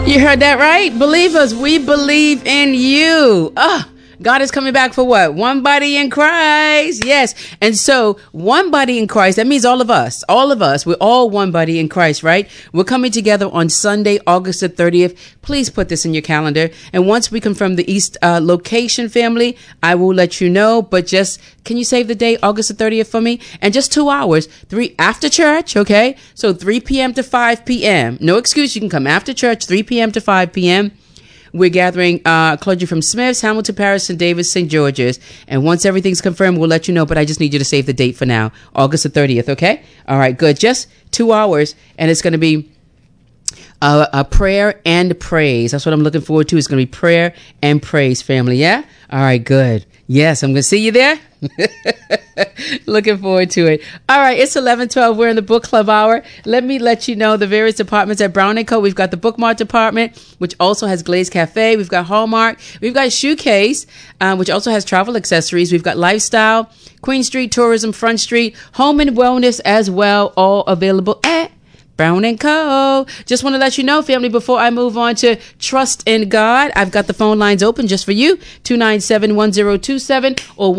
You heard that right? Believers, we believe in you. God is coming back for what? One body in Christ. Yes. And so one body in Christ, that means all of us, we're all one body in Christ, right? We're coming together on Sunday, August the 30th. Please put this in your calendar. And once we confirm the East location, family, I will let you know. But just, can you save the date, August the 30th for me? And just 2 hours, 3 after church. Okay. So 3 p.m. to 5 p.m. No excuse. You can come after church, 3 p.m. to 5 p.m. We're gathering clergy from Smiths, Hamilton Parish, St. David's, St. George's. And once everything's confirmed, we'll let you know. But I just need you to save the date for now, August the 30th, okay? All right, good. Just 2 hours, and it's going to be a prayer and praise. That's what I'm looking forward to. It's going to be prayer and praise, family, yeah? All right, good. Yes, I'm going to see you there. Looking forward to it. All right, it's 11:12. We're in the book club hour. Let me let you know the various departments at Brown & Co. We've got the bookmark department, which also has Glaze Cafe. We've got Hallmark. We've got Shoecase, which also has travel accessories. We've got Lifestyle, Queen Street, Tourism, Front Street, Home and Wellness as well, all available at Brown & Co. Just want to let you know, family, before I move on to Trust in God, I've got the phone lines open just for you, 297-1027 or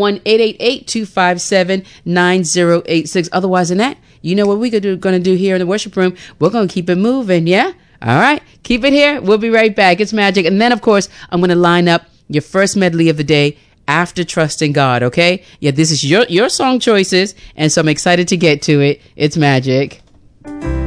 1-888-257-9086. Otherwise than that, you know what we're going to do here in the worship room. We're going to keep it moving, yeah? All right, keep it here. We'll be right back. It's magic. And then, of course, I'm going to line up your first medley of the day after Trusting God, okay? Yeah, this is your song choices, and so I'm excited to get to it. It's magic.